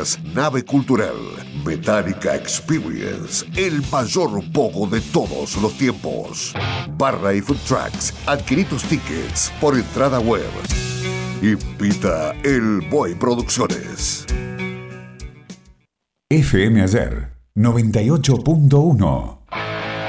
Díaz, Nave Cultural, Metallica Experience, el mayor pogo de todos los tiempos. Barra y Food Trucks, adquirí tus tickets por entrada web. Invita El Boy Producciones. FM Ayer 98.1